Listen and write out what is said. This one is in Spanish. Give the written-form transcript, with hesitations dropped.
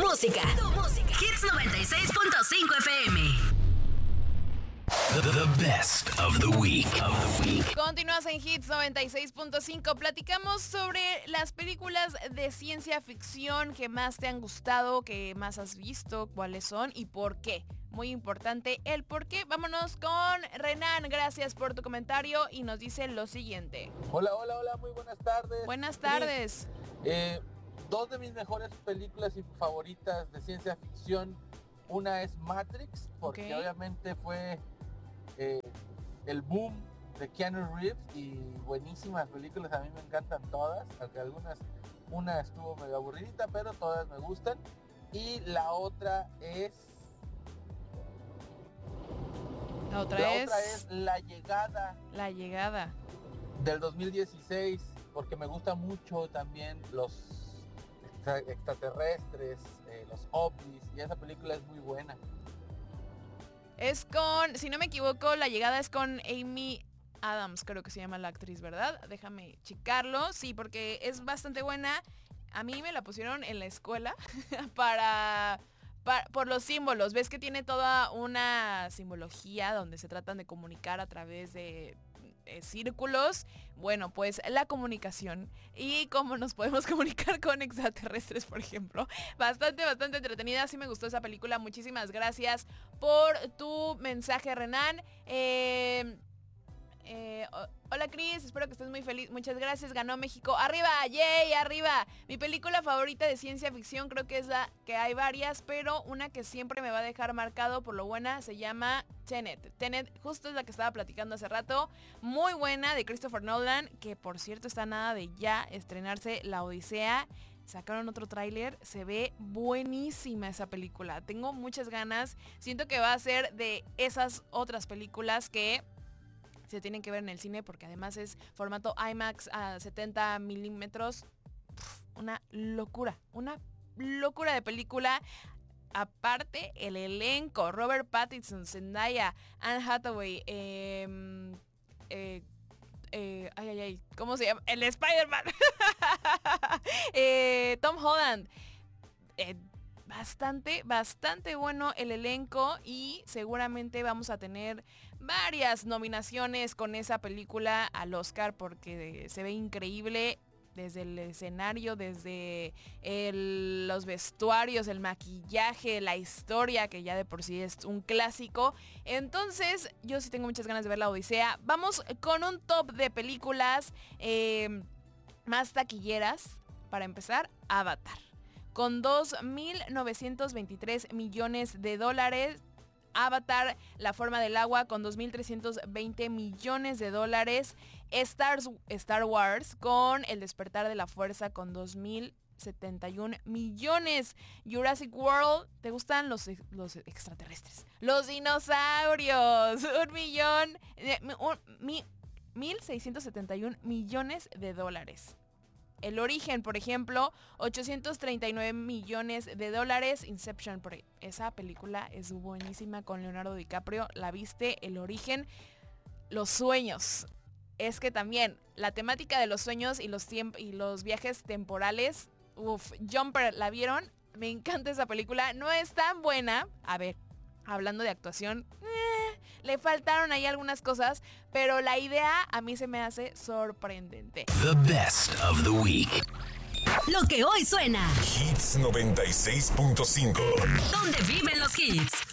música. Hits 96.5 FM. The best of the week. Continúas en Hits 96.5. Platicamos sobre las películas de ciencia ficción que más te han gustado, que más has visto, cuáles son y por qué. Muy importante el por qué. Vámonos con Renan. Gracias por tu comentario y nos dice lo siguiente. Hola, muy buenas tardes. Buenas tardes. Dos de mis mejores películas y favoritas de ciencia ficción. Una es Matrix, porque obviamente fue el boom de Keanu Reeves y buenísimas películas, a mí me encantan todas, aunque una estuvo medio aburridita, pero todas me gustan. Y la otra es La Llegada del 2016, porque me gusta mucho también los extraterrestres, los ovnis, y esa película es muy buena. Es con, si no me equivoco, La Llegada es con Amy Adams, creo que se llama la actriz, ¿verdad? Déjame checarlo, sí, porque es bastante buena. A mí me la pusieron en la escuela por los símbolos. Ves que tiene toda una simbología donde se tratan de comunicar a través de círculos. Bueno, pues la comunicación y cómo nos podemos comunicar con extraterrestres, por ejemplo. Bastante entretenida. Sí me gustó esa película. Muchísimas gracias por tu mensaje, Renan. Hola Cris, espero que estés muy feliz. Muchas gracias, ganó México. ¡Arriba! ¡Yay! ¡Arriba! Mi película favorita de ciencia ficción creo que es la que hay varias, pero una que siempre me va a dejar marcado por lo buena se llama Tenet. Tenet justo es la que estaba platicando hace rato. Muy buena, de Christopher Nolan, que por cierto está nada de ya estrenarse La Odisea. Sacaron otro tráiler, se ve buenísima esa película. Tengo muchas ganas. Siento que va a ser de esas otras películas que se tienen que ver en el cine, porque además es formato IMAX a 70 milímetros. Una locura de película. Aparte, el elenco: Robert Pattinson, Zendaya, Anne Hathaway, ¿cómo se llama? El Spider-Man. Tom Holland. Bastante bueno el elenco y seguramente vamos a tener varias nominaciones con esa película al Oscar, porque se ve increíble desde el escenario, desde los vestuarios, el maquillaje, la historia, que ya de por sí es un clásico. Entonces yo sí tengo muchas ganas de ver La Odisea. Vamos con un top de películas más taquilleras. Para empezar, Avatar, con 2.923 millones de dólares. Avatar, La Forma del Agua, con 2.320 millones de dólares. Star Wars, con El Despertar de la Fuerza, con 2.071 millones. Jurassic World, ¿te gustan los extraterrestres? Los dinosaurios, 1.671 millones de dólares. El Origen, por ejemplo, 839 millones de dólares. Inception, esa película es buenísima, con Leonardo DiCaprio. ¿La viste? El Origen. Los sueños. Es que también la temática de los sueños y los viajes temporales. Jumper, ¿la vieron? Me encanta esa película. No es tan buena. A ver, hablando de actuación, le faltaron ahí algunas cosas, pero la idea a mí se me hace sorprendente. The best of the week. Lo que hoy suena. Hits 96.5. ¿Dónde viven los hits?